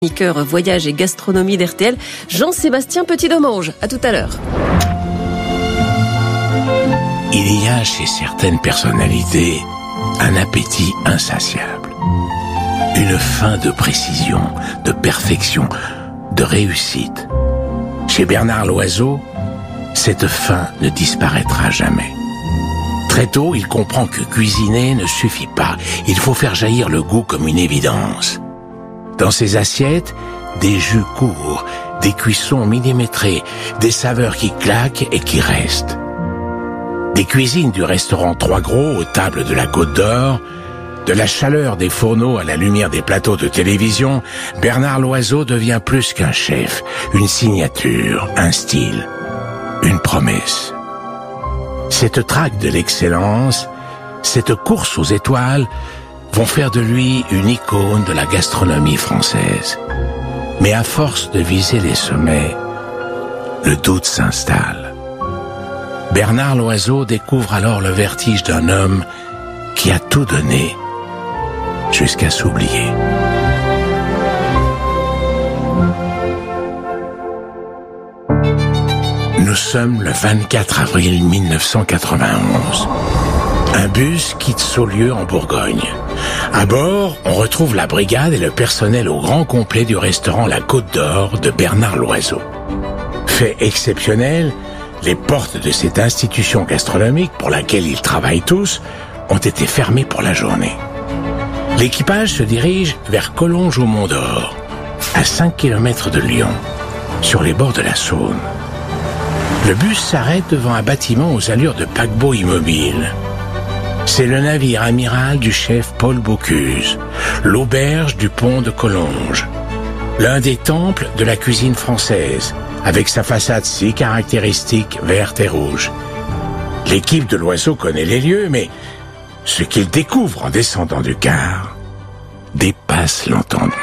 Chroniqueur voyage et gastronomie d'RTL, Jean-Sébastien Petit-Domange. À tout à l'heure. Il y a chez certaines personnalités un appétit insatiable, une faim de précision, de perfection, de réussite. Chez Bernard Loiseau, cette faim ne disparaîtra jamais. Très tôt, il comprend que cuisiner ne suffit pas. Il faut faire jaillir le goût comme une évidence. Dans ses assiettes, des jus courts, des cuissons millimétrées, des saveurs qui claquent et qui restent. Des cuisines du restaurant Trois Gros aux tables de la Côte d'Or, de la chaleur des fourneaux à la lumière des plateaux de télévision, Bernard Loiseau devient plus qu'un chef, une signature, un style, une promesse. Cette traque de l'excellence, cette course aux étoiles, vont faire de lui une icône de la gastronomie française. Mais à force de viser les sommets, le doute s'installe. Bernard Loiseau découvre alors le vertige d'un homme qui a tout donné jusqu'à s'oublier. Nous sommes le 24 avril 1991. Un bus quitte Saulieu en Bourgogne. À bord, on retrouve la brigade et le personnel au grand complet du restaurant La Côte d'Or de Bernard Loiseau. Fait exceptionnel, les portes de cette institution gastronomique pour laquelle ils travaillent tous ont été fermées pour la journée. L'équipage se dirige vers Collonges au Mont d'Or, à 5 km de Lyon, sur les bords de la Saône. Le bus s'arrête devant un bâtiment aux allures de paquebot immobile. C'est le navire amiral du chef Paul Bocuse, l'auberge du pont de Collonges, l'un des temples de la cuisine française, avec sa façade si caractéristique verte et rouge. L'équipe de Loiseau connaît les lieux, mais ce qu'il découvre en descendant du car dépasse l'entendement.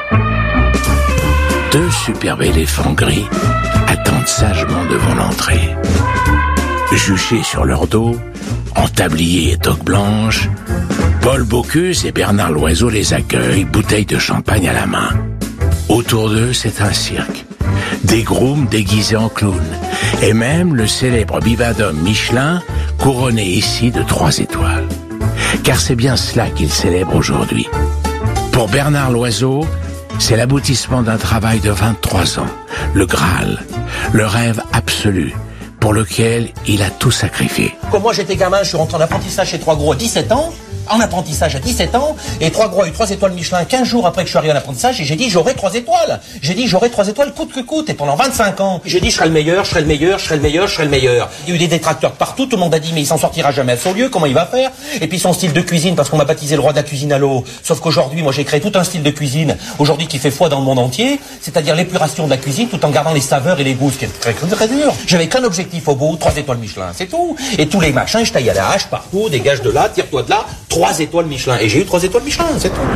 Deux superbes éléphants gris attendent sagement devant l'entrée. Juchés sur leur dos, en tablier et toque blanche, Paul Bocuse et Bernard Loiseau les accueillent, bouteille de champagne à la main. Autour d'eux, c'est un cirque. Des grooms déguisés en clowns. Et même le célèbre bivadome Michelin, couronné ici de 3 étoiles. Car c'est bien cela qu'il célèbre aujourd'hui. Pour Bernard Loiseau, c'est l'aboutissement d'un travail de 23 ans. Le Graal, le rêve absolu, pour lequel il a tout sacrifié. Quand moi j'étais gamin, je suis rentré en apprentissage chez Trois Gros à 17 ans. En apprentissage à 17 ans, et Trois Gros a eu 3 étoiles Michelin 15 jours après que je suis arrivé en apprentissage, et j'ai dit j'aurai 3 étoiles. J'ai dit j'aurai 3 étoiles coûte que coûte, et pendant 25 ans, j'ai dit je serai le meilleur, je serai le meilleur, je serai le meilleur, je serai le meilleur. Il y a eu des détracteurs partout, tout le monde a dit mais il s'en sortira jamais à Saulieu, comment il va faire? Et puis son style de cuisine, parce qu'on m'a baptisé le roi de la cuisine à l'eau. Sauf qu'aujourd'hui, moi j'ai créé tout un style de cuisine, aujourd'hui qui fait foi dans le monde entier, c'est-à-dire l'épuration de la cuisine tout en gardant les saveurs et les goûts, ce qui est très, très dur. J'avais qu'un objectif au bout, 3 étoiles Michelin, c'est tout. Et tous les machins, je taille à la hache partout, dégage de là, tire-toi de là, 3 étoiles Michelin. Et j'ai eu 3 étoiles Michelin, c'est tout.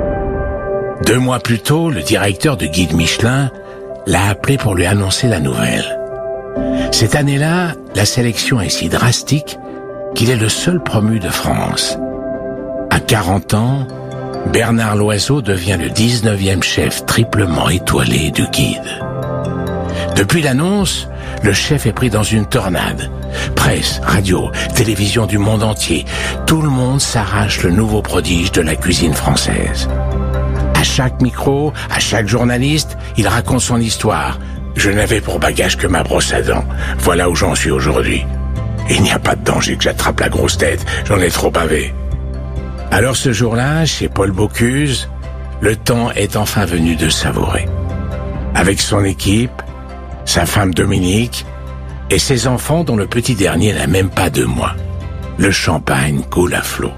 2 mois plus tôt, le directeur de Guide Michelin l'a appelé pour lui annoncer la nouvelle. Cette année-là, la sélection est si drastique qu'il est le seul promu de France. À 40 ans, Bernard Loiseau devient le 19e chef triplement étoilé du Guide. Depuis l'annonce, le chef est pris dans une tornade. Presse, radio, télévision du monde entier, tout le monde s'arrache le nouveau prodige de la cuisine française. À chaque micro, à chaque journaliste, il raconte son histoire. Je n'avais pour bagage que ma brosse à dents. Voilà où j'en suis aujourd'hui. Il n'y a pas de danger que j'attrape la grosse tête, j'en ai trop bavé. Alors ce jour-là, chez Paul Bocuse, le temps est enfin venu de savourer. Avec son équipe, sa femme Dominique et ses enfants dont le petit dernier n'a même pas 2 mois. Le champagne coule à flot.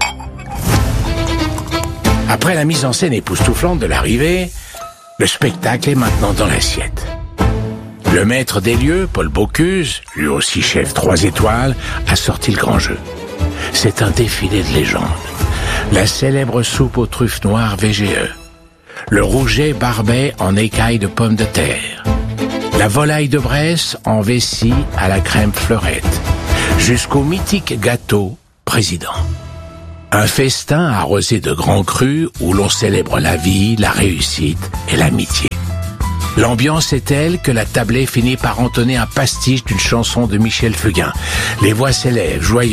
Après la mise en scène époustouflante de l'arrivée, le spectacle est maintenant dans l'assiette. Le maître des lieux, Paul Bocuse, lui aussi chef 3 étoiles, a sorti le grand jeu. C'est un défilé de légendes. La célèbre soupe aux truffes noires VGE. Le rouget barbet en écailles de pommes de terre. La volaille de Bresse en vessie à la crème fleurette, jusqu'au mythique gâteau président. Un festin arrosé de grands crus où l'on célèbre la vie, la réussite et l'amitié. L'ambiance est telle que la tablée finit par entonner un pastiche d'une chanson de Michel Fugain. Les voix s'élèvent, joyeuses.